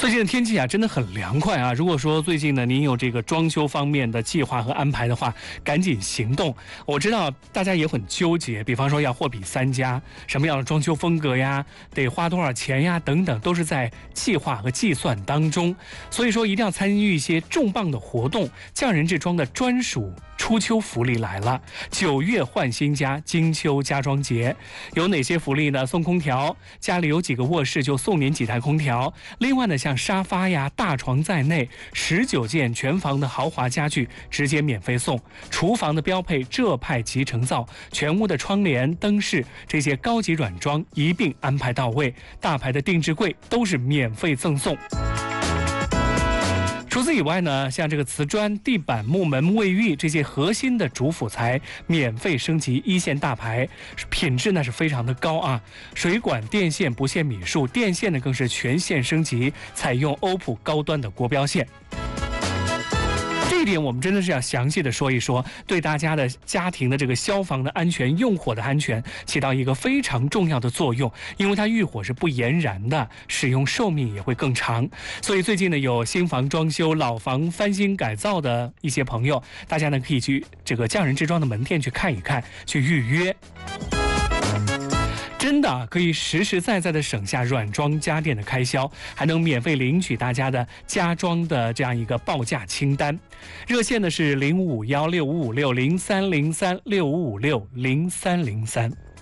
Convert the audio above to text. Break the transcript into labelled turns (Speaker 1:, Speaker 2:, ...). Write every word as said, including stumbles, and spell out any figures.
Speaker 1: 最近的天气啊，真的很凉快啊！如果说最近呢，您有这个装修方面的计划和安排的话，赶紧行动。我知道大家也很纠结，比方说要货比三家，什么样的装修风格呀，得花多少钱呀，等等，都是在计划和计算当中。所以说，一定要参与一些重磅的活动。匠人制装的专属初秋福利来了，九月换新家，金秋家装节，有哪些福利呢？送空调，家里有几个卧室就送您几台空调。另外呢，像沙发呀、大床在内，十九件全房的豪华家具直接免费送。厨房的标配浙派集成灶，全屋的窗帘、灯饰这些高级软装一并安排到位，大牌的定制柜都是免费赠送。除此以外呢，像这个瓷砖、地板、木门、卫浴这些核心的主辅材免费升级一线大牌，品质呢是非常的高啊。水管、电线不限米数，电线呢更是全线升级，采用欧普高端的国标线。这一点我们真的是要详细的说一说，对大家的家庭的这个消防的安全、用火的安全起到一个非常重要的作用，因为它遇火是不延燃的，使用寿命也会更长。所以最近呢，有新房装修、老房翻新改造的一些朋友，大家呢可以去这个匠人制装的门店去看一看，去预约。真的可以实实在在的省下软装家电的开销，还能免费领取大家的家装的这样一个报价清单。热线呢是零五五幺六五五六零三零三六五五六零三零三。